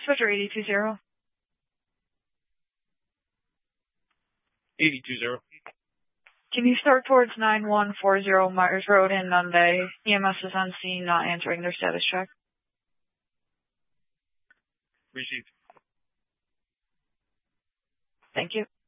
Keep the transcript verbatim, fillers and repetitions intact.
Switcher eighty two zero. eighty two zero. Can you start towards nine one four zero Myers Road in Nunde? E M S is on scene, not answering their status check. Received. Thank you.